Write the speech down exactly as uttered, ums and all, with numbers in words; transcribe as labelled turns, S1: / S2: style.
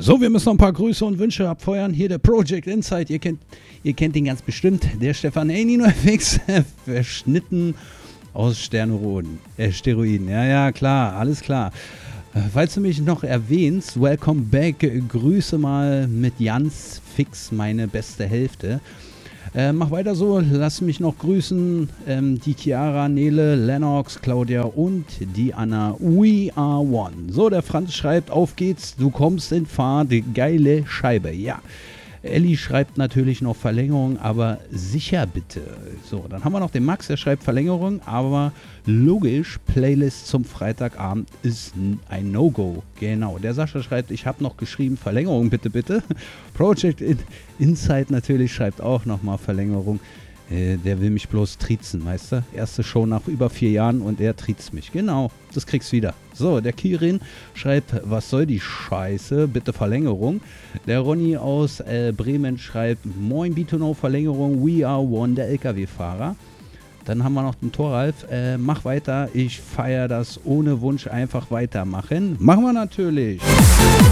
S1: So, wir müssen noch ein paar Grüße und Wünsche abfeuern. Hier der Project Insight, ihr kennt, ihr kennt ihn ganz bestimmt. Der Stefan Ninofix, verschnitten aus Sterneroden, äh, Steroiden. Ja, ja, klar, alles klar. Äh, falls du mich noch erwähnst, welcome back. Grüße mal mit Jans Fix, meine beste Hälfte. Äh, mach weiter so, lass mich noch grüßen. Ähm, die Chiara, Nele, Lennox, Claudia und die Anna. We are one. So, der Franz schreibt, auf geht's, du kommst in Fahrt, geile Scheibe. Ja, Elli schreibt natürlich noch Verlängerung, aber sicher bitte. So, dann haben wir noch den Max, der schreibt Verlängerung, aber logisch, Playlist zum Freitagabend ist ein No-Go. Genau, der Sascha schreibt, ich habe noch geschrieben, Verlängerung bitte, bitte. Project In- Insight natürlich schreibt auch nochmal Verlängerung. Äh, der will mich bloß triezen, weißt du? Erste Show nach über vier Jahren und er triezt mich. Genau, das kriegst du wieder. So, der Kirin schreibt, was soll die Scheiße? Bitte Verlängerung. Der Ronny aus äh, Bremen schreibt, moin B zwei No Verlängerung, we are one, der L K W-Fahrer. Dann haben wir noch den Thoralf, äh, mach weiter, ich feiere das ohne Wunsch, einfach weitermachen. Machen wir natürlich.